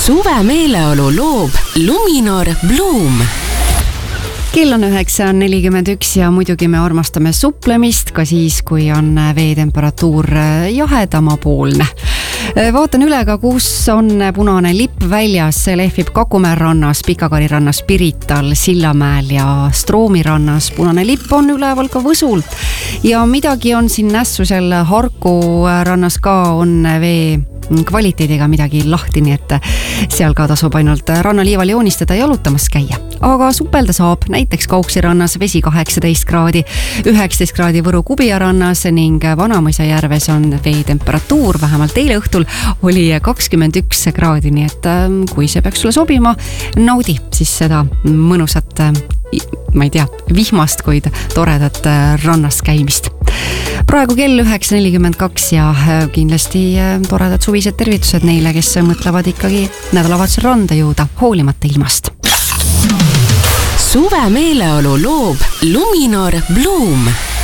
Suve meeleolu loob Luminor Bloom. Kell on 9:41 ja muidugi me armastame suplemist ka siis, kui on veetemperatuur jahedamapoolne. Vaatan üle ka, kus on punane lipp väljas. See lehvib Kakumäe rannas, Pikakari rannas, Pirital, Sillamäel ja Stroomi rannas. Punane lipp on üleval ka Võsul. Ja midagi on siin Nässusel Harku rannas ka on vee kvaliteediga midagi lahti, nii et seal ka tasub ainult rannaliival joonistada ja jalutamas käia. Aga supelda saab näiteks Kauksi rannas vesi 18 kraadi, 19 kraadi Võru Kubija rannas ning Vanamõisa järves on veetemperatuur, vähemalt eile õhtul oli 21 kraadi, nii et kui see peaks sulle sobima, naudi siis seda mõnusat, ma ei tea, vihmast, kuid toredat rannas käimist. Praegu kell 9:42 ja kindlasti toredad suvised tervitused neile, kes mõtlevad ikkagi nädalavahetusel randa jõuda, hoolimata ilmast. Suve meeleolu loob Luminor Bloom.